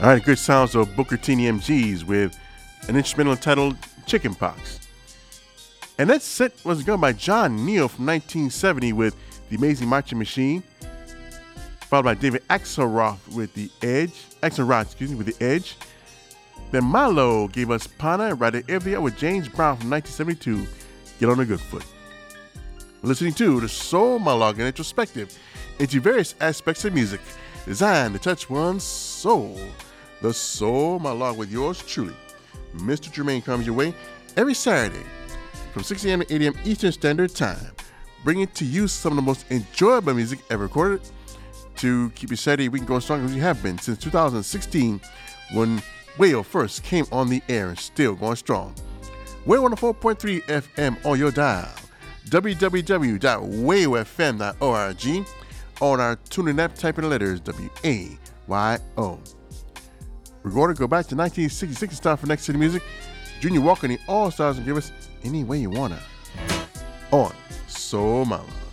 All right, good sounds of Booker T and the MGs with an instrumental entitled Chicken Pox. And that set was done by John Neal from 1970 with The Amazing Marching Machine, followed by David Axelrod with The Edge. Then Milo gave us Pana and Ride Every Hour with James Brown from 1972, Get on a Good Foot. We're listening to the Soul Monologue and Introspective into various aspects of music designed to touch one's soul. The Soul Monologue with yours truly, Mr. Jermaine, comes your way every Saturday from 6 a.m. to 8 a.m. Eastern Standard Time, bringing to you some of the most enjoyable music ever recorded to keep your Saturday week going strong as you have been since 2016 when Wayo first came on the air and still going strong. Wayo 104.3 FM on your dial, www.wayofm.org, on our tuning app, type in the letters WAYO. We're going to go back to 1966 and start for Next City Music. Junior Walker and the All-Stars and give us Any Way You Wanna on Soul Mama.